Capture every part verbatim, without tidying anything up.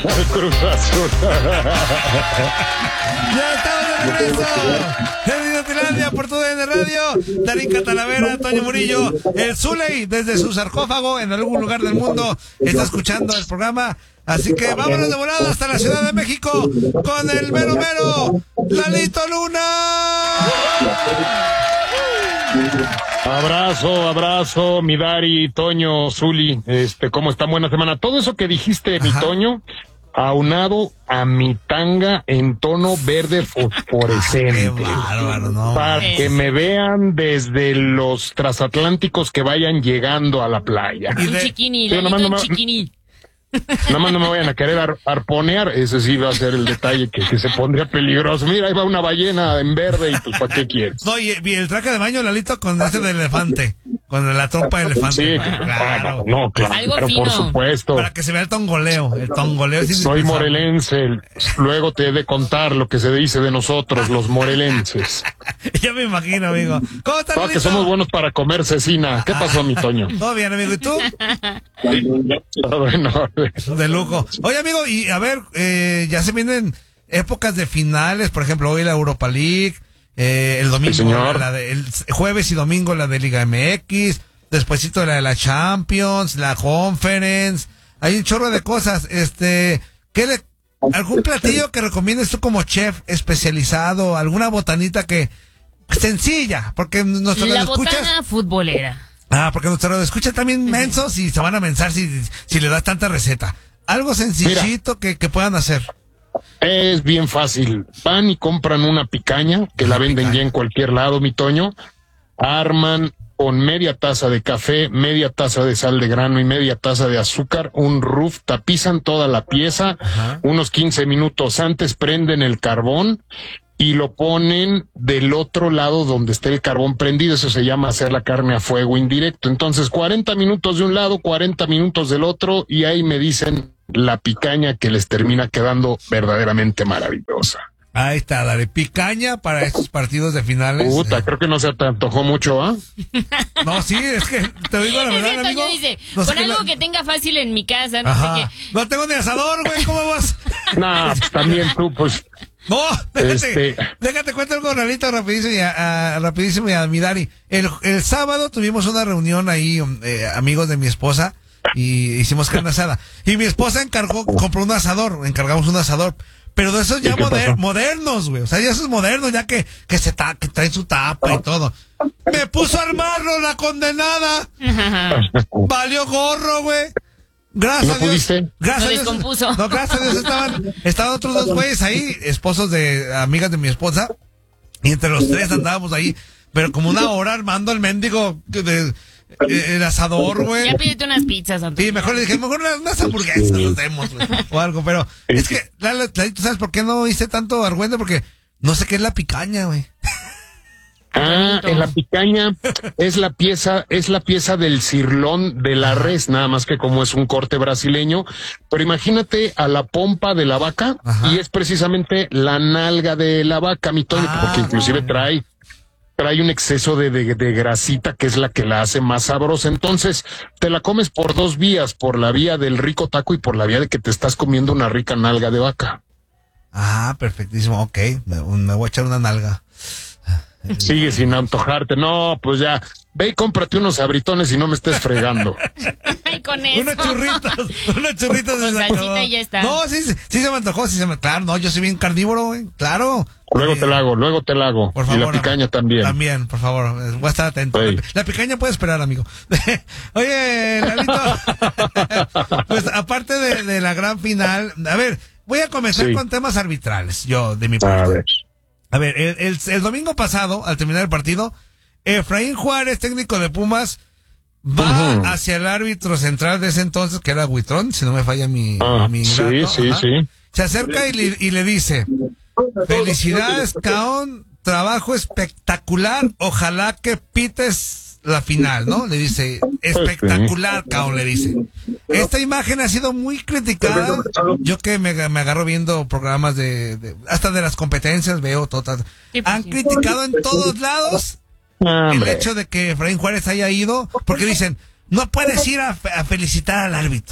Cruz Azul. Ya estamos de regreso en Dinotilandia por tu D N Radio. Darinka Talavera, Toño Murillo, el Zuley desde su sarcófago en algún lugar del mundo está escuchando el programa. Así que vámonos de volada hasta la Ciudad de México con el mero mero Lalito Luna. Abrazo, abrazo, mi Dari, Toño, Zuli, este, ¿cómo están? Buena semana. Todo eso que dijiste, Ajá. mi Toño, aunado a mi tanga en tono verde fosforescente. Ah, qué bárbaro, no. Para que me vean desde los transatlánticos que vayan llegando a la playa. Un chiquini, Lalito, nomás, un nomás, chiquini. Nada más no me vayan a querer ar- arponear, ese sí va a ser el detalle que, que se pondría peligroso. Mira, ahí va una ballena en verde y pues ¿para qué quieres? No, y, y el traje de baño, Lalito, con ese de elefante, con la trompa de elefante. Sí, claro. no, claro, Algo pero fino. por supuesto. Para que se vea el tongoleo, el tongoleo es Soy indispensable. morelense, luego te he de contar lo que se dice de nosotros, los morelenses. Ya me imagino, amigo. ¿Cómo estás, No, Lalito? que somos buenos para comer cecina. ¿Qué pasó, mi Toño? Todo bien, amigo, ¿y tú? Todo en orden. De lujo. Oye, amigo, y a ver, eh, ya se vienen épocas de finales, por ejemplo, hoy la Europa League, eh, el domingo, Sí, señor. la de, el jueves y domingo la de Liga M X, despuesito la de la Champions, la Conference, hay un chorro de cosas, este, ¿qué le, algún platillo que recomiendes tú como chef especializado, alguna botanita que, sencilla, porque nuestros La escuchas, botana futbolera. ah, porque nuestros escuchan también mensos y se van a mensar si, si le das tanta receta. Algo sencillito que, que puedan hacer. Es bien fácil. Van y compran una picaña, que la venden ya en cualquier lado, mi Toño. Arman con media taza de café, media taza de sal de grano y media taza de azúcar, un roof, tapizan toda la pieza. Ajá. Unos quince minutos antes prenden el carbón y lo ponen del otro lado donde esté el carbón prendido. Eso se llama hacer la carne a fuego indirecto. Entonces, cuarenta minutos de un lado, cuarenta minutos del otro, y ahí me dicen la picaña que les termina quedando verdaderamente maravillosa. Ahí está, dale, picaña para estos partidos de finales. Puta, eh. creo que no se te antojó mucho, ¿ah? ¿eh? No, sí, es que te digo la verdad, cierto, amigo. Dice, no con sé algo la... que tenga fácil en mi casa, no Ajá. sé qué. No tengo ni asador, güey, ¿cómo vas? No, pues también tú, pues... No, déjate, este... déjate cuento algo Ralito, rapidísimo y a, a, rapidísimo y a mi Dari. El, el sábado tuvimos una reunión ahí, eh, amigos de mi esposa, y hicimos carne asada. Y mi esposa encargó, compró un asador, encargamos un asador. Pero de esos ya moder, modernos, güey. O sea, ya esos modernos, ya que, que se ta, que traen su tapa y todo. Me puso a armarlo la condenada. Valió gorro, güey. Gracias ¿No a Dios. pudiste? Gracias Lo a Dios. descompuso. No, gracias a Dios estaban, estaban otros dos güeyes ahí, esposos de amigas de mi esposa. Y entre los tres andábamos ahí, pero como una hora armando el mendigo de, de, el asador, güey. Ya pídete unas pizzas, Antonio. Sí, mejor le dije, mejor unas, unas hamburguesas nos demos, güey, o algo, pero es que, Lalo, ¿tú sabes por qué no hice tanto argüente? Porque no sé qué es la picaña, güey. Ah, en la picaña es la pieza, es la pieza del cirlón de la res, nada más que como es un corte brasileño, pero imagínate a la pompa de la vaca. Ajá. Y es precisamente la nalga de la vaca, mi Toño, ah, porque inclusive trae trae un exceso de, de, de grasita que es la que la hace más sabrosa. Entonces, te la comes por dos vías, por la vía del rico taco y por la vía de que te estás comiendo una rica nalga de vaca. Ah, perfectísimo, ok, me, me voy a echar una nalga. Sigue sin antojarte. No, pues ya, ve y cómprate unos abritones y no me estés fregando. Ay, con eso. Unos churritos, unos churritos de salsita y ya está. No, sí, sí, sí se me antojó, sí se me... Claro, no, yo soy bien carnívoro, güey, claro. Luego te la hago, luego te la hago. Por favor. Y la picaña también. También, por favor, voy a estar atento. Sí. La picaña puede esperar, amigo. Oye, Lalito, pues aparte de, de la gran final, a ver, voy a comenzar sí. con temas arbitrales, yo, de mi parte. A ver. A ver, el, el, el domingo pasado, al terminar el partido, Efraín Juárez, técnico de Pumas, va uh-huh. hacia el árbitro central de ese entonces, que era Huitrón, si no me falla mi... Ah, mi sí, gato, sí, ajá. sí. Se acerca y le, y le dice, felicidades, Caón, trabajo espectacular, ojalá que pites la final, ¿no? Le dice, espectacular, Caón, le dice. Esta imagen ha sido muy criticada. Yo que me, me agarro viendo programas de, de, hasta de las competencias, veo todas. Han criticado en todos lados el hecho de que Efraín Juárez haya ido, porque dicen, no puedes ir a, a felicitar al árbitro.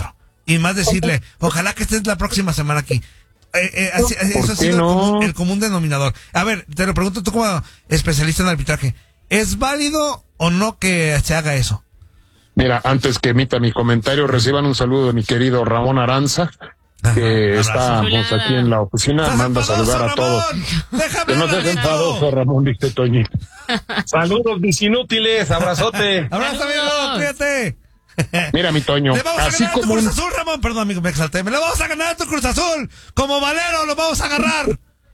y más decirle, ojalá que estés la próxima semana aquí. Eh, eh, así, eso ha sido no? el, común, el común denominador. A ver, te lo pregunto tú como especialista en arbitraje, ¿es válido o no que se haga eso? Mira, antes que emita mi comentario, reciban un saludo de mi querido Ramón Aranza, que Ajá, estamos aquí en la oficina, manda a saludar a todos. Déjame Que no seas enfadoso, Ramón, dice Toñito. Saludos, mis inútiles, abrazote. Abrazo, amigo, cuídate. Mira, mi Toño, Le vamos a así ganar a tu como Cruz un... Azul, Ramón. Perdón, amigo, me exalté. Me le vamos a ganar a tu Cruz Azul. Como Valero, lo vamos a agarrar.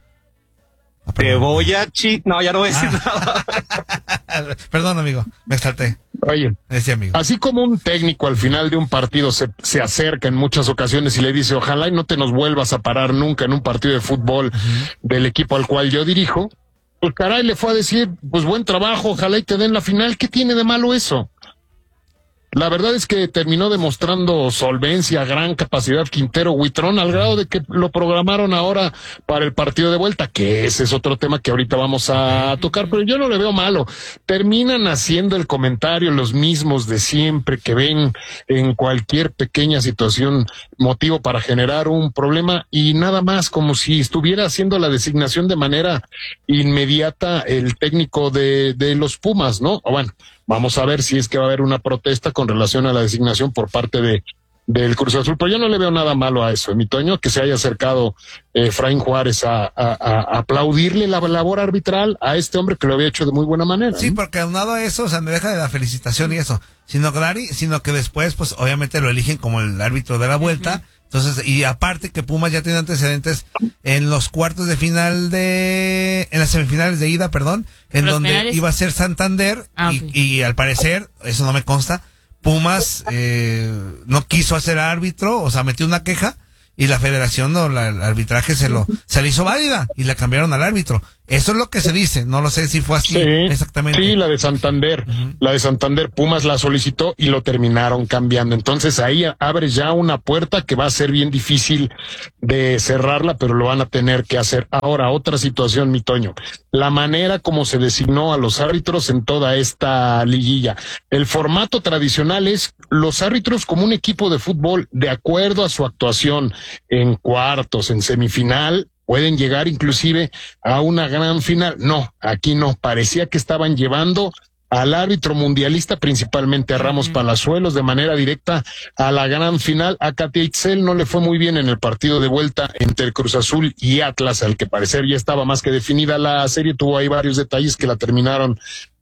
Te voy a chi... No, ya no voy a decir Ah. nada. Perdón, amigo, me exalté. Oye, Decía, amigo. así como un técnico al final de un partido se, se acerca en muchas ocasiones y le dice, ojalá y no te nos vuelvas a parar nunca en un partido de fútbol uh-huh. del equipo al cual yo dirijo, pues caray, le fue a decir, pues buen trabajo, ojalá y te den la final. ¿Qué tiene de malo eso? La verdad es que terminó demostrando solvencia, gran capacidad Quintero Huitrón, al grado de que lo programaron ahora para el partido de vuelta, que ese es otro tema que ahorita vamos a tocar, pero yo no le veo malo. Terminan haciendo el comentario los mismos de siempre, que ven en cualquier pequeña situación motivo para generar un problema y nada más, como si estuviera haciendo la designación de manera inmediata el técnico de, de los Pumas, ¿no? O bueno, vamos a ver si es que va a haber una protesta con relación a la designación por parte de del Cruz Azul, pero yo no le veo nada malo a eso, mi Toño, que se haya acercado eh, Efraín Juárez a, a, a aplaudirle la labor arbitral a este hombre que lo había hecho de muy buena manera. Sí, ¿no? porque aunado a eso, o sea, me deja de la felicitación y eso, sino que, sino que después, pues obviamente lo eligen como el árbitro de la vuelta. Uh-huh. Entonces, y aparte que Pumas ya tiene antecedentes en los cuartos de final de, en las semifinales de ida, perdón, en donde penales iba a ser Santander, ah, y, okay. y al parecer, eso no me consta, Pumas eh, no quiso hacer árbitro, o sea, metió una queja y la federación o la, el arbitraje se lo se le hizo válida y la cambiaron al árbitro. Eso es lo que se dice, no lo sé si fue así sí, exactamente. Sí, la de Santander, uh-huh. la de Santander, Pumas la solicitó y lo terminaron cambiando. Entonces ahí abres ya una puerta que va a ser bien difícil de cerrarla, pero lo van a tener que hacer. Ahora, otra situación, mi Toño, la manera como se designó a los árbitros en toda esta liguilla. El formato tradicional es los árbitros como un equipo de fútbol, de acuerdo a su actuación en cuartos, en semifinal, pueden llegar inclusive a una gran final. No, aquí no, parecía que estaban llevando al árbitro mundialista, principalmente a Ramos Palazuelos, de manera directa a la gran final. A Katia Itzel no le fue muy bien en el partido de vuelta entre Cruz Azul y Atlas, al que parecer ya estaba más que definida la serie, tuvo ahí varios detalles que la terminaron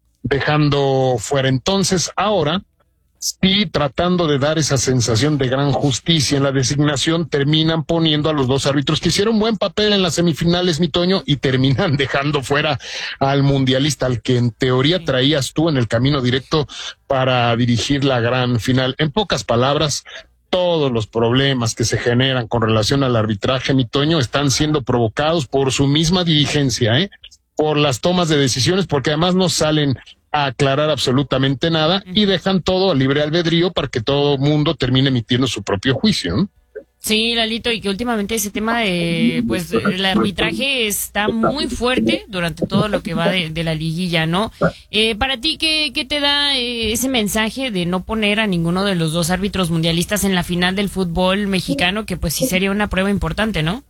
dejando fuera. Entonces, ahora, sí, tratando de dar esa sensación de gran justicia en la designación, terminan poniendo a los dos árbitros que hicieron buen papel en las semifinales, mi Toño, y terminan dejando fuera al mundialista, al que en teoría traías tú en el camino directo para dirigir la gran final. En pocas palabras, todos los problemas que se generan con relación al arbitraje, mi Toño, están siendo provocados por su misma dirigencia, ¿eh? Por las tomas de decisiones, porque además no salen a aclarar absolutamente nada y dejan todo a libre albedrío para que todo mundo termine emitiendo su propio juicio, ¿no? Sí, Lalito, y que últimamente ese tema de, pues, el arbitraje está muy fuerte durante todo lo que va de, de la liguilla, ¿no? Eh, para ti, ¿qué, qué te da eh, ese mensaje de no poner a ninguno de los dos árbitros mundialistas en la final del fútbol mexicano, que pues sí sería una prueba importante, ¿no?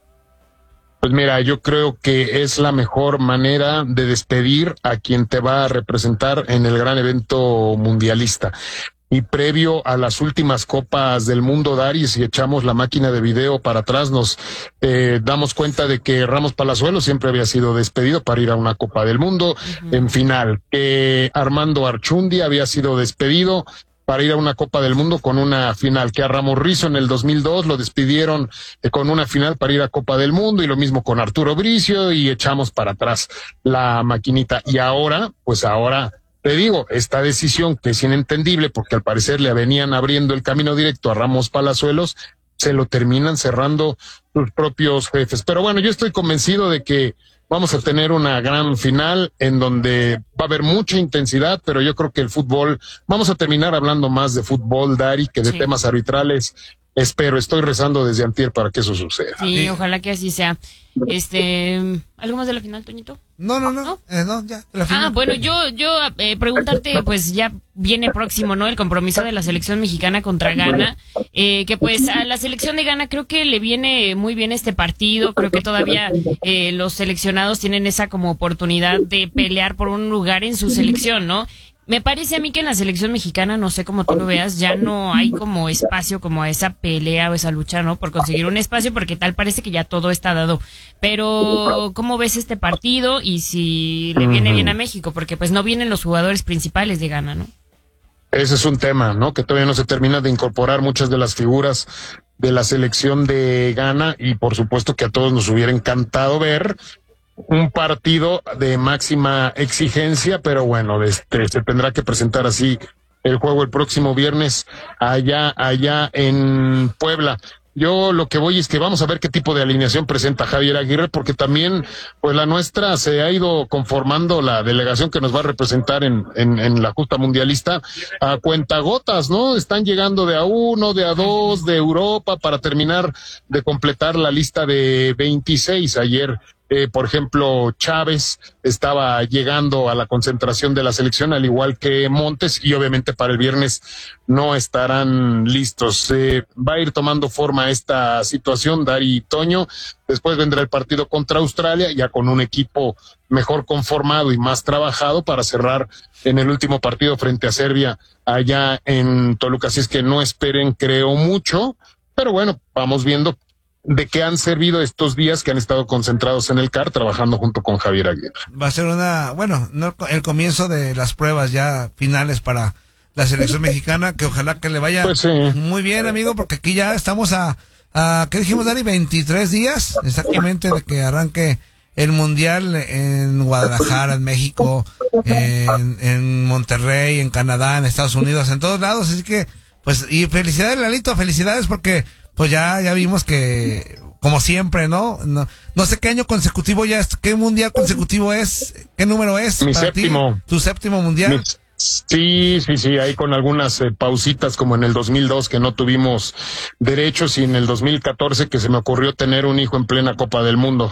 Pues mira, yo creo que es la mejor manera de despedir a quien te va a representar en el gran evento mundialista. Y previo a las últimas copas del mundo, Dari, si echamos la máquina de video para atrás, nos eh, damos cuenta de que Ramos Palazuelos siempre había sido despedido para ir a una Copa del Mundo uh-huh. en final. Que Armando Archundi había sido despedido para ir a una Copa del Mundo con una final, que a Ramos Rizzo en el dos mil dos lo despidieron eh, con una final para ir a Copa del Mundo, y lo mismo con Arturo Bricio, y echamos para atrás la maquinita. Y ahora, pues ahora, te digo, esta decisión que es inentendible, porque al parecer le venían abriendo el camino directo a Ramos Palazuelos, se lo terminan cerrando sus propios jefes. Pero bueno, yo estoy convencido de que vamos a tener una gran final en donde va a haber mucha intensidad, pero yo creo que el fútbol, vamos a terminar hablando más de fútbol, Dari, que de Sí. temas arbitrales. Espero, estoy rezando desde antier para que eso suceda. Sí, Sí. ojalá que así sea. Este, ¿algo más de la final, Toñito? No, no, no, ¿No? eh, no, ya. La final. Ah, bueno, yo, yo eh, preguntarte, pues ya viene próximo, ¿no? El compromiso de la selección mexicana contra Ghana, eh, que pues a la selección de Ghana creo que le viene muy bien este partido, creo que todavía eh, los seleccionados tienen esa como oportunidad de pelear por un lugar en su selección, ¿no? Me parece a mí que en la selección mexicana, no sé cómo tú lo veas, ya no hay como espacio como a esa pelea o esa lucha, ¿no? Por conseguir un espacio, porque tal parece que ya todo está dado. Pero, ¿cómo ves este partido? Y si le viene bien a México, porque pues no vienen los jugadores principales de Ghana, ¿no? Ese es un tema, ¿no? Que todavía no se termina de incorporar muchas de las figuras de la selección de Ghana y por supuesto que a todos nos hubiera encantado ver un partido de máxima exigencia, pero bueno, este, se tendrá que presentar así el juego el próximo viernes allá, allá en Puebla. Yo lo que voy es que vamos a ver qué tipo de alineación presenta Javier Aguirre, porque también, pues la nuestra se ha ido conformando la delegación que nos va a representar en, en, en la justa mundialista a cuentagotas, ¿no? Están llegando de a uno, de a dos, de Europa para terminar de completar la lista de veintiséis. Ayer, eh, por ejemplo, Chávez estaba llegando a la concentración de la selección, al igual que Montes, y obviamente para el viernes no estarán listos. Eh, va a ir tomando forma esta situación, Dari y Toño. Después vendrá el partido contra Australia, ya con un equipo mejor conformado y más trabajado para cerrar en el último partido frente a Serbia allá en Toluca. Así es que no esperen, creo, mucho, pero bueno, vamos viendo de qué han servido estos días que han estado concentrados en el C A R trabajando junto con Javier Aguirre. Va a ser una, bueno, no, el comienzo de las pruebas ya finales para la selección mexicana, que ojalá que le vaya Pues sí. muy bien, amigo, porque aquí ya estamos a, a ¿qué dijimos, Dani? veintitrés días exactamente de que arranque el Mundial en Guadalajara, en México, en, en Monterrey, en Canadá, en Estados Unidos, en todos lados. Así que, pues, y felicidades, Lalito, felicidades, porque pues ya, ya vimos que, como siempre, ¿no? No, no sé qué año consecutivo ya es, qué mundial consecutivo es, qué número es. Mi para ti? séptimo. Tu séptimo mundial. Mi- Sí, sí, sí, ahí con algunas eh, pausitas como en el dos mil dos que no tuvimos derechos y en el dos mil catorce que se me ocurrió tener un hijo en plena Copa del Mundo.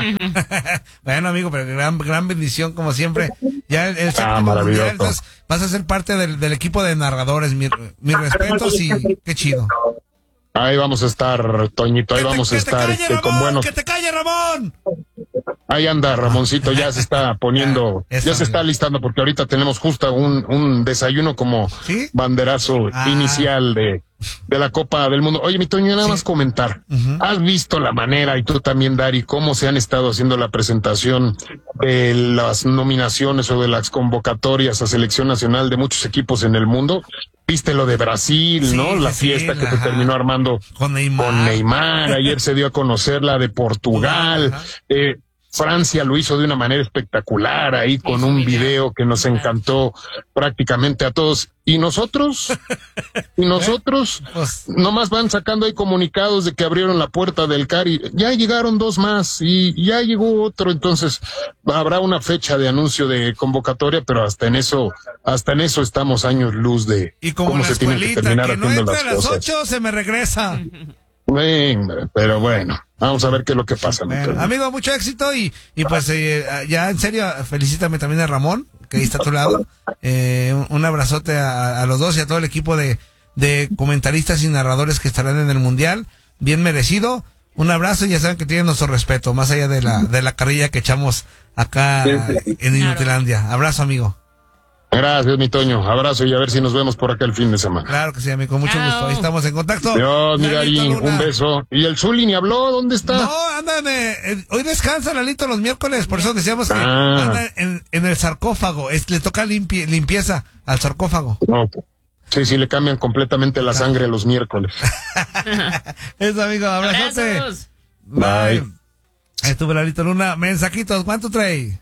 Bueno, amigo, pero gran, gran bendición como siempre. Ya el, el séptimo maravilloso. mundial, entonces vas a ser parte del, del equipo de narradores. Mi- Mis respetos y qué chido. Ahí vamos a estar, Toñito, ahí Que te- vamos a que te estar calle, este, con Ramón, buenos. ¡Que te calle, Ramón! Ahí anda, Ramoncito, ya se está poniendo, Ya, eso, ya se está amigo. listando porque ahorita tenemos justo un, un desayuno como ¿Sí? banderazo Ah. inicial de, de la Copa del Mundo. Oye, mi Toño, nada Sí. más comentar. Ujú. ¿Has visto la manera, y tú también, Dari, cómo se han estado haciendo la presentación de las nominaciones o de las convocatorias a selección nacional de muchos equipos en el mundo? ¿Viste lo de Brasil, Sí, no? La sí, fiesta sí, que se ajá. terminó armando Con Neymar. con Neymar. Ayer se dio a conocer la de Portugal. Ajá. Eh, Francia lo hizo de una manera espectacular ahí con su un video. video que nos encantó prácticamente a todos. ¿Y nosotros? ¿Y nosotros? Pues, Nomás van sacando ahí comunicados de que abrieron la puerta del C A R y ya llegaron dos más y ya llegó otro, entonces habrá una fecha de anuncio de convocatoria, pero hasta en eso, hasta en eso estamos años luz de y como cómo la se tienen que escuelita, terminar que no haciendo entra a las las cosas. ocho, se me regresa. Venga, pero bueno, vamos a ver qué es lo que pasa. mi Bueno, Toño. amigo, mucho éxito y, y pues eh, ya en serio, felicítame también a Ramón, que ahí está a tu lado. Eh, un, un abrazote a, a los dos y a todo el equipo de, de comentaristas y narradores que estarán en el Mundial. Bien merecido. Un abrazo y ya saben que tienen nuestro respeto, más allá de la, de la carrilla que echamos acá Sí, en Claro. Inutilandia. Abrazo, amigo. Gracias, mi Toño. Abrazo y a ver si nos vemos por acá el fin de semana. Claro que sí, amigo, con mucho Chao. gusto. Ahí estamos en contacto. Dios, mi Lalito Darín, Luna. un beso. ¿Y el Zuli ni habló? ¿Dónde está? No, andan, eh, eh, hoy descansa Lalito los miércoles, por eso decíamos que Ah. anda en, en el sarcófago, es, le toca limpie- limpieza al sarcófago. No. Sí, sí, le cambian completamente la sangre los miércoles. Eso, amigo, abrazote. Abrazos. Bye. Bye. Ahí estuvo Lalito Luna, mensajitos, ¿cuánto trae?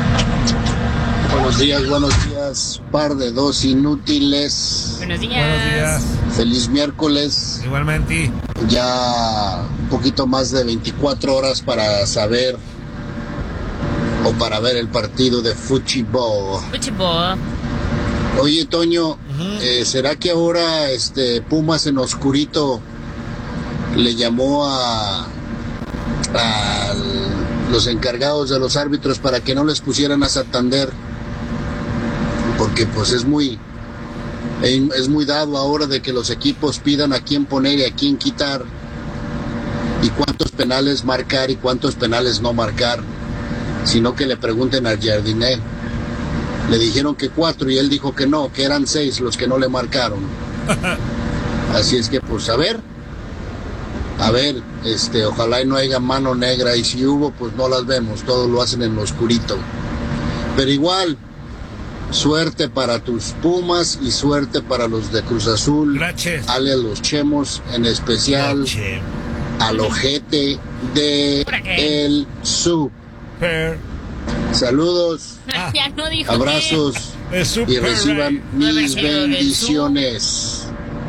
Buenos días, buenos días, par de dos inútiles. Buenos días. Buenos días, Feliz miércoles. igualmente. Ya un poquito más de veinticuatro horas para saber o para ver el partido de fútbol. Fútbol. Oye, Toño, uh-huh. eh, ¿será que ahora este Pumas en oscurito le llamó a, a los encargados de los árbitros para que no les pusieran a Santander? Porque pues es muy es muy dado ahora de que los equipos pidan a quién poner y a quién quitar, y cuántos penales marcar y cuántos penales no marcar, sino que le pregunten al Jardiné. Le dijeron que cuatro y él dijo que no, que eran seis los que no le marcaron. Así es que pues a ver, a ver, este, ojalá y no haya mano negra, y si hubo pues no las vemos, todos lo hacen en lo oscurito. Pero igual, suerte para tus Pumas y suerte para los de Cruz Azul. Gracias. Ale a los Chemos, en especial Gracias. Al ojete de el Super. Saludos, Ah. Ya no dijo abrazos y reciban mis bendiciones.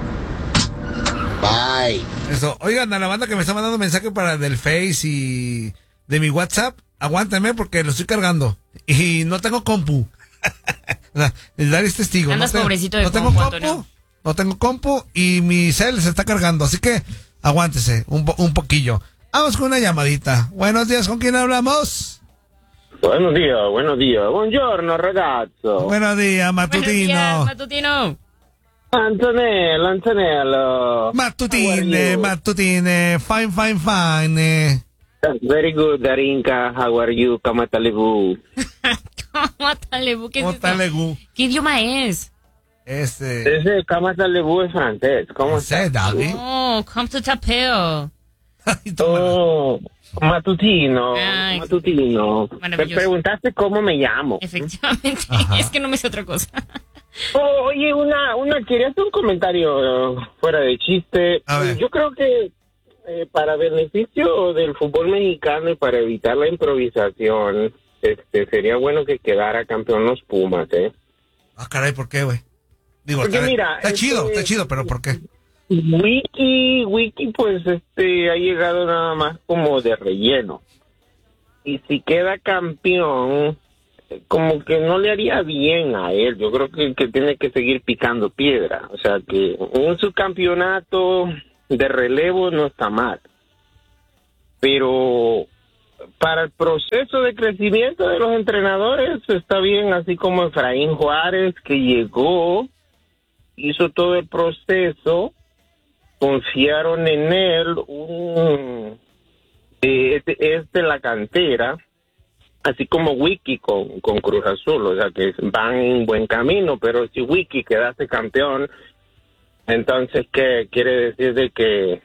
Bye. Eso. Oigan, a la banda que me está mandando mensaje para del Face y de mi WhatsApp, aguántenme porque lo estoy cargando y no tengo compu. El Dari es testigo. Andas no te, pobrecito de no tengo compu, compu, Antonio. no tengo compu y mi cel se está cargando, así que aguántese un, po- un poquillo. Vamos con una llamadita. Buenos días, ¿con quién hablamos? Buenos días, buenos días. Buongiorno ragazzo. Buenos días, matutino. Buenos días, matutino. Antonello, Antonello. Matutine, matutine, fine, fine, fine. Very good, Darinka. How are you? ¿Cómo está Lebu? ¿Cómo está Lebu? ¿Qué es ¿Cómo esto? está Legu? ¿Qué idioma es? Este. Ese ¿cómo está Lebu es francés? ¿Cómo está? ¿Ese David? Oh, come to tapeo. Ay, tómala. Oh, matutino, Ay, matutino. Me maravilloso. preguntaste cómo me llamo. Efectivamente. Ajá. Es que no me sé otra cosa. Oh, oye, una, una, quería hacer un comentario uh, fuera de chiste. A ver. Yo creo que eh, para beneficio del fútbol mexicano y para evitar la improvisación, este, sería bueno que quedara campeón los Pumas, ¿eh? Ah, caray, ¿por qué, güey? Digo, Porque está, mira, está este- chido, está chido, pero ¿por qué? Wiki, Wiki, pues, este, ha llegado nada más como de relleno. Y si queda campeón, eh, como que no le haría bien a él. Yo creo que, que tiene que seguir picando piedra. O sea, que un subcampeonato de relevo no está mal. Pero para el proceso de crecimiento de los entrenadores está bien, así como Efraín Juárez, que llegó, hizo todo el proceso, confiaron en él, un, eh, es, es de la cantera, así como Wiki con, con Cruz Azul, o sea que van en buen camino, pero si Wiki quedase campeón, entonces ¿qué quiere decir? De que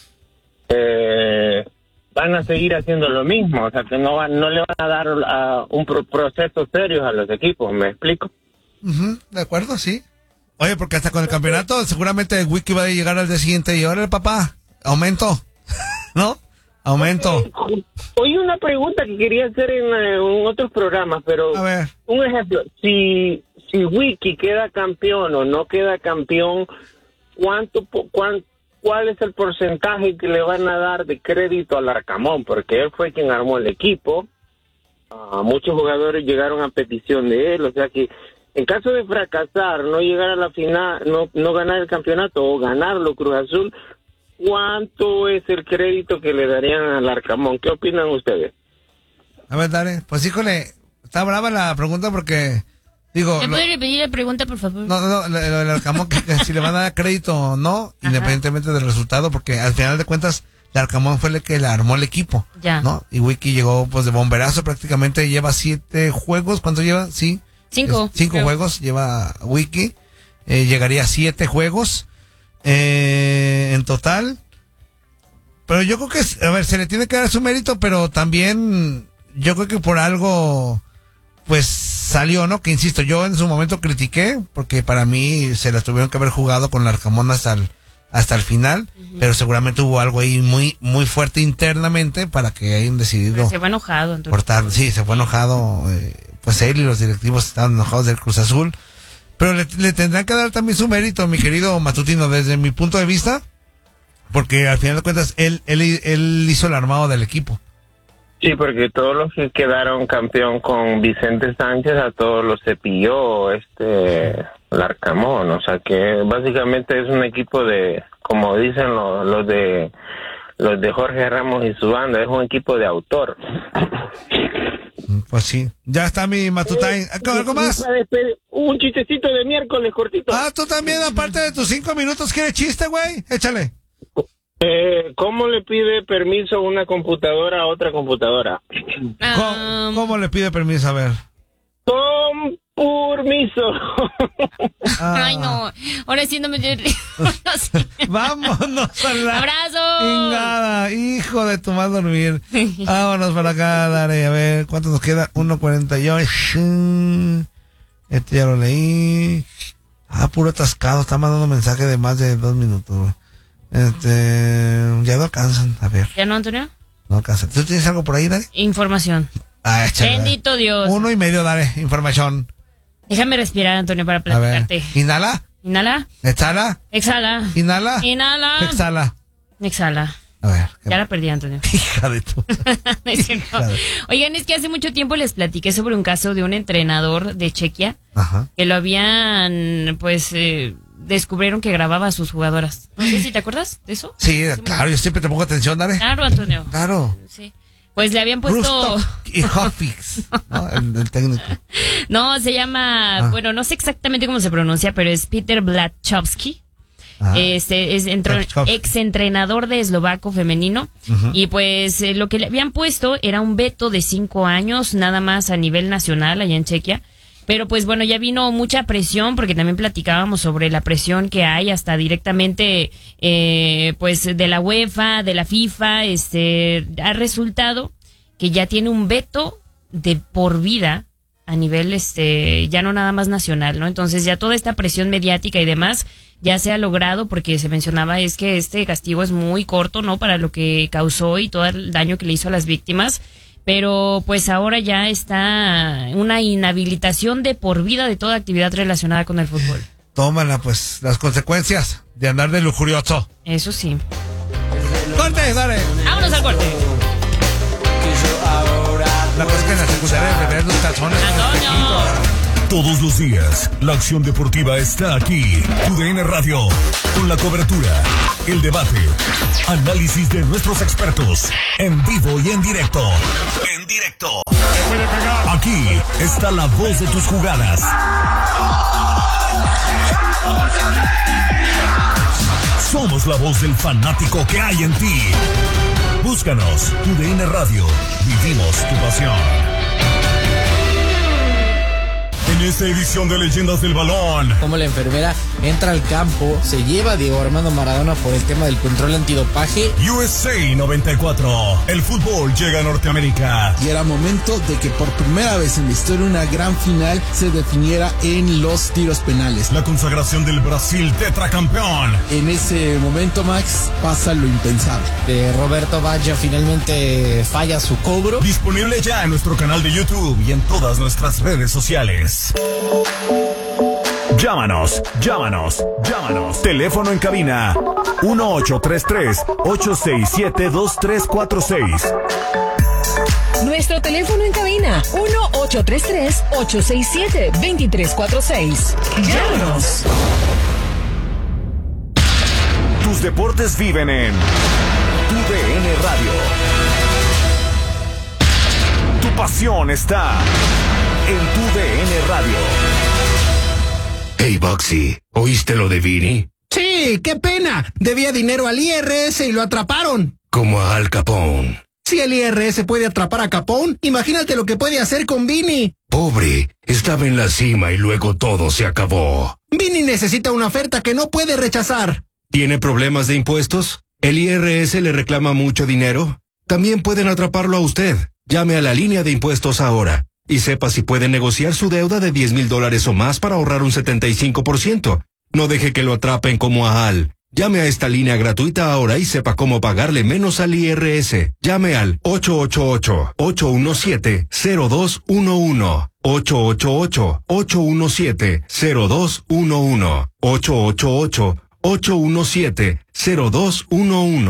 eh, van a seguir haciendo lo mismo, o sea que no van, no le van a dar uh, un pro- proceso serio a los equipos, ¿me explico? Ujú, de acuerdo, sí. Oye, porque hasta con el campeonato seguramente Wiki va a llegar al día siguiente y ahora el papá, aumento, ¿no? Aumento. Oye, una pregunta que quería hacer en, eh, en otros programas, pero A ver. un ejemplo, si si Wiki queda campeón o no queda campeón, ¿cuánto po- cuán, cuál es el porcentaje que le van a dar de crédito al Arcamón? Porque él fue quien armó el equipo, uh, muchos jugadores llegaron a petición de él, o sea que en caso de fracasar, no llegar a la final, no no ganar el campeonato o ganarlo Cruz Azul, ¿cuánto es el crédito que le darían al Arcamón? ¿Qué opinan ustedes? A ver, dale. Pues híjole, está brava la pregunta porque, digo, ¿Me lo- puede repetir la pregunta, por favor? no, no, no, lo lo del Arcamón, que, que si le van a dar crédito o no, Ajá. independientemente del resultado, porque al final de cuentas, el Arcamón fue el que le armó el equipo, Ya. ¿no? Y Wiki llegó, pues, de bomberazo, prácticamente lleva siete juegos, ¿cuánto lleva? Sí. Cinco. Es- cinco creo. juegos lleva Wiki, eh, llegaría a siete juegos, eh, en total. Pero yo creo que, es- a ver, se le tiene que dar su mérito, pero también yo creo que por algo, pues salió, ¿no? Que insisto, yo en su momento critiqué, porque para mí se las tuvieron que haber jugado con el Arcamón hasta el, hasta el final, pero seguramente hubo algo ahí muy, muy fuerte internamente para que hayan decidido Pero se va enojado, entonces. cortar. Sí, se fue enojado, eh, pues él y los directivos estaban enojados del Cruz Azul, pero le, le tendrán que dar también su mérito, mi querido Matutino, desde mi punto de vista, porque al final de cuentas él, él, él hizo el armado del equipo. Sí, porque todos los que quedaron campeón con Vicente Sánchez, a todos los cepilló este Larcamón. O sea que básicamente es un equipo de, como dicen los, los de los de Jorge Ramos y su banda, es un equipo de autor. Pues sí. Ya está mi Matutine. ¿Algo más? Un chistecito de miércoles cortito. Ah, tú también, aparte de tus cinco minutos, ¿quieres chiste, güey? Échale. Eh, ¿Cómo le pide permiso una computadora a otra computadora? ¿Cómo, cómo le pide permiso? A ver. Con permiso. Ah. Ay, no. Ahora sí no me dio risa. Vámonos a la... ¡Abrazo! Chingada, hijo de tu mal dormir. Vámonos para acá, dale. A ver, ¿cuánto nos queda? uno cuarenta y ocho. Este ya lo leí. Ah, puro atascado. Está mandando mensaje de más de dos minutos, güey. Este, ya no alcanzan, a ver. ¿Ya no, Antonio? No alcanzan. ¿Tú tienes algo por ahí, Dale? Información. Ah, échale. Bendito Dios. Uno y medio, dale, información. Déjame respirar, Antonio, para A ver, platicarte. inhala, Inhala. exhala, Exhala. inhala, Inhala. exhala. Exhala. A ver. ¿qué- Ya la perdí, Antonio. Hija de tu... No es cierto. Hija de- Oigan, es que hace mucho tiempo les platiqué sobre un caso de un entrenador de Chequia Ajá. que lo habían, pues, eh, descubrieron que grababa a sus jugadoras. No sé si te acuerdas de eso. Sí, claro, yo siempre te pongo atención, dale. Claro, Antonio. Claro. Sí. Pues le habían puesto... Rustock y Hofix, ¿no? El, el técnico. No, se llama... Ah. Bueno, no sé exactamente cómo se pronuncia, pero es Peter Blachowski. Ah. Este es entro- Blachowski. ex entrenador de eslovaco femenino. Ujú. Y pues eh, lo que le habían puesto era un veto de cinco años, nada más a nivel nacional allá en Chequia. Pero pues bueno, ya vino mucha presión, porque también platicábamos sobre la presión que hay hasta directamente eh, pues de la UEFA, de la FIFA. Este ha resultado que ya tiene un veto de por vida a nivel este ya no nada más nacional, ¿no? Entonces ya toda esta presión mediática y demás ya se ha logrado, porque se mencionaba es que este castigo es muy corto, ¿no? Para lo que causó y todo el daño que le hizo a las víctimas. Pero pues ahora ya está una inhabilitación de por vida de toda actividad relacionada con el fútbol. Tómala, pues, las consecuencias de andar de lujurioso. Eso sí. ¡Corte, dale! Vámonos al corte. La cosa es que en la secundaria de ver los calzones. Antonio. Todos los días, la acción deportiva está aquí. Tu D N Radio, con la cobertura, el debate, análisis de nuestros expertos, en vivo y en directo. En directo. Aquí está la voz de tus jugadas. Somos la voz del fanático que hay en ti. Búscanos, Tu D N Radio. Vivimos tu pasión. En esta edición de Leyendas del Balón, Como la enfermera entra al campo, se lleva a Diego Armando Maradona por el tema del control antidopaje. U S A noventa y cuatro. El fútbol llega a Norteamérica. Y era momento de que por primera vez en la historia una gran final se definiera en los tiros penales. La consagración del Brasil tetracampeón. En ese momento, Max, pasa lo impensable. De Roberto Baggio finalmente falla su cobro. Disponible ya en nuestro canal de YouTube y en todas nuestras redes sociales. Llámanos, llámanos, llámanos. Teléfono en cabina uno ocho tres tres, ocho seis siete, dos tres cuatro seis. Nuestro teléfono en cabina, uno ocho tres tres, ocho seis siete, dos tres cuatro seis. Llámanos. Tus deportes viven en Tu D N Radio. Tu pasión está en Tu D N Radio. Hey, Boxy, ¿oíste lo de Vini? Sí, qué pena. Debía dinero al I R S y lo atraparon. Como a Al Capone. Si el I R S puede atrapar a Capone, imagínate lo que puede hacer con Vini. Pobre, estaba en la cima y luego todo se acabó. Vini necesita una oferta que no puede rechazar. ¿Tiene problemas de impuestos? ¿El I R S le reclama mucho dinero? También pueden atraparlo a usted. Llame a la línea de impuestos ahora y sepa si puede negociar su deuda de diez mil dólares o más para ahorrar un setenta y cinco por ciento. No deje que lo atrapen como a Al. Llame a esta línea gratuita ahora y sepa cómo pagarle menos al I R S. Llame al ocho ocho ocho, ocho uno siete, cero dos uno uno. ocho ocho ocho, ocho uno siete, cero dos uno uno. ocho ocho ocho, ocho uno siete, cero dos uno uno.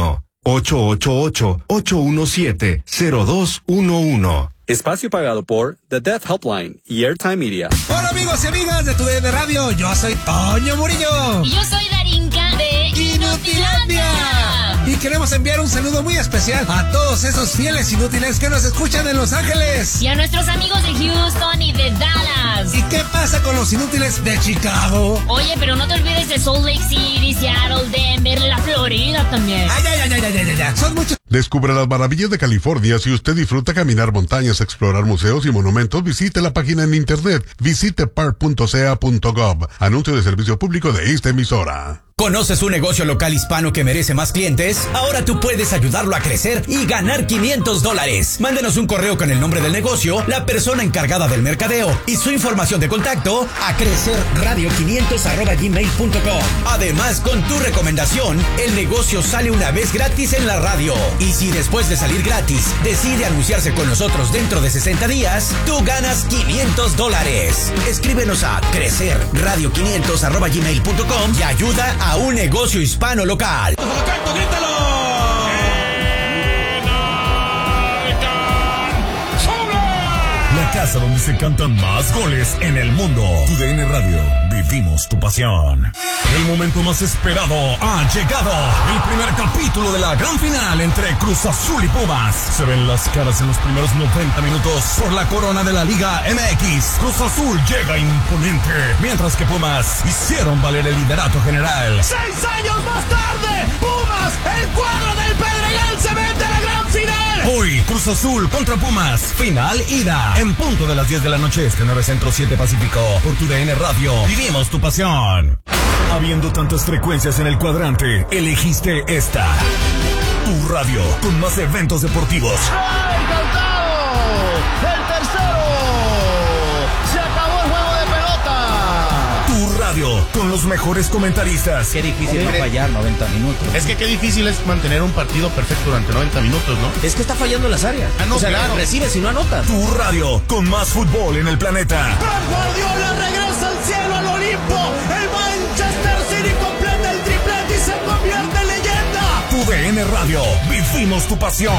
ocho ocho ocho, ocho uno siete, cero dos uno uno. Espacio pagado por The Death Helpline y Airtime Media. Hola amigos y amigas de Tu D N Radio, yo soy Toño Murillo. Y yo soy Darinka de Inutilandia. Y queremos enviar un saludo muy especial a todos esos fieles inútiles que nos escuchan en Los Ángeles. Y a nuestros amigos de Houston y de Dallas. ¿Y qué pasa con los inútiles de Chicago? Oye, pero no te olvides de Salt Lake City, Seattle, Denver, la Florida también. Ay, ay, ay, ay, ay, ay, ay. Son muchos. Descubra las maravillas de California. Si usted disfruta caminar montañas, explorar museos y monumentos, visite la página en internet. Visite park punto c a punto gov. Anuncio de servicio público de esta emisora. ¿Conoces un negocio local hispano que merece más clientes? Ahora tú puedes ayudarlo a crecer y ganar quinientos dólares. Mándenos un correo con el nombre del negocio, la persona encargada del mercadeo y su información de contacto a crecerradio quinientos arroba gmail punto com. Además, con tu recomendación, el negocio sale una vez gratis en la radio. Y si después de salir gratis decide anunciarse con nosotros dentro de sesenta días, tú ganas quinientos dólares. Escríbenos a crecerradio quinientos arroba gmail punto com y ayuda a a un negocio hispano local. La casa donde se cantan más goles en el mundo. Tu D N Radio, vivimos tu pasión. El momento más esperado ha llegado. El primer capítulo de la gran final entre Cruz Azul y Pumas. Se ven las caras en los primeros noventa minutos por la corona de la Liga M X. Cruz Azul llega imponente, mientras que Pumas hicieron valer el liderato general. Seis años más tarde, Pumas, el cuadro del Pedregal, se mete a la gran final. Hoy, Cruz Azul contra Pumas, final ida. En punto de las diez de la noche, este nueve Centro siete Pacífico, por Tu D N Radio, vivimos tu pasión. Habiendo tantas frecuencias en el cuadrante, elegiste esta. Tu radio, con más eventos deportivos. ¡Encantado! ¡El tercero! ¡Se acabó el juego de pelota! Tu radio, con los mejores comentaristas. Qué difícil no fallar noventa minutos. Es que qué difícil es mantener un partido perfecto durante noventa minutos, ¿no? Es que está fallando las áreas. Ah, no, o sea, claro. recibes y no anotas. Tu radio, con más fútbol en el planeta. Pep Guardiola regresa al cielo, al Olimpo. El Manchester City completa el triplete y se convierte en leyenda. Tu D N Radio, vivimos tu pasión.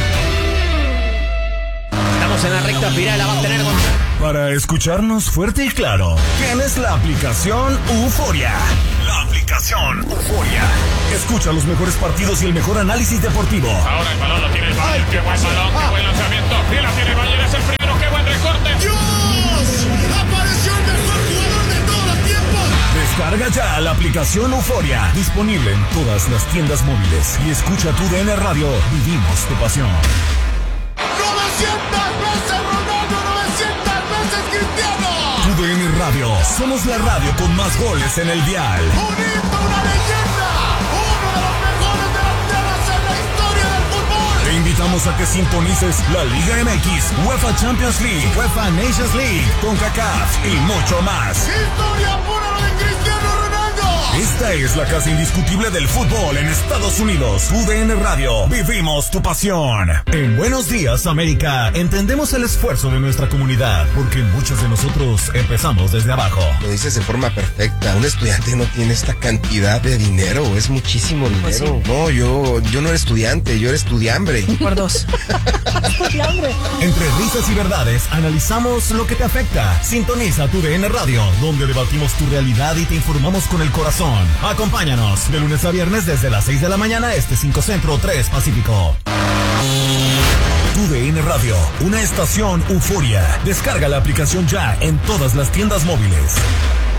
Estamos en la recta final, la va a tener con... Para escucharnos fuerte y claro, tienes la aplicación Euforia. La aplicación Euforia. Escucha los mejores partidos y el mejor análisis deportivo. Ahora el balón lo tiene el Bayern. Qué buen balón, qué buen lanzamiento. Y la tiene el Bayern, es el primero. Qué buen recorte. ¡Dios! ¡Apareció el mejor jugador de todos los tiempos! Descarga ya la aplicación Euforia. Disponible en todas las tiendas móviles. Y escucha Tu D N Radio. Vivimos tu pasión. ¡novecientas veces Ronaldo! ¡novecientas veces Cristiano! Tu D N Radio. Somos la radio con más goles en el dial. ¡Un hito, una leyenda! ¡Uno de los mejores delanteros en la historia del fútbol! Te invitamos a que sintonices la Liga M X, UEFA Champions League, UEFA Nations League, CONCACAF y mucho más. ¡Historia pura lo de Cristiano Ronaldo! Esta es la casa indiscutible del fútbol en Estados Unidos. Tu D N Radio, vivimos tu pasión. En Buenos Días, América, entendemos el esfuerzo de nuestra comunidad, porque muchos de nosotros empezamos desde abajo. Lo dices de forma perfecta. Un estudiante no tiene esta cantidad de dinero, es muchísimo dinero. Pues sí. No, yo, yo no era estudiante, yo era estudiambre. Por dos. Estudiambre. Entre risas y verdades, analizamos lo que te afecta. Sintoniza Tu D N Radio, donde debatimos tu realidad y te informamos con el corazón. Acompáñanos de lunes a viernes desde las seis de la mañana, este cinco Centro, tres Pacífico. Tu D N Radio, una estación Euforia. Descarga la aplicación ya en todas las tiendas móviles.